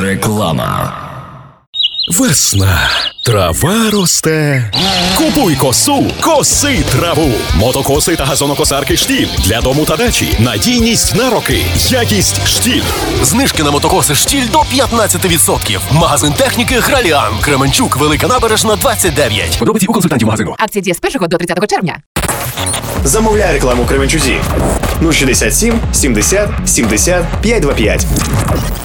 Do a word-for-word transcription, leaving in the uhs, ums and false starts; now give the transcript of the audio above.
Реклама. Весна. Трава росте. Купуй косу, коси траву. Мотокоси та газонокосарки «Штіль» для дому та дачі. Надійність на роки. Якість «Штіль». Знижки на мотокоси «Штіль» до п'ятнадцять відсотків. Магазин техніки «Граліан». Кременчук, Велика Набережна, двадцять дев'ять. Подробиці у консультантів магазину. Акція діє з першого до тридцятого червня. Замовляй рекламу Кременчузі. нуль шістдесят сім сімдесят сімдесят п'ятсот двадцять п'ять.